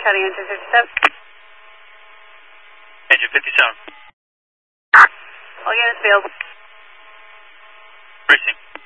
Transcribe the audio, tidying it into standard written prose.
heading into 57. Engine 57. All units available. Racing.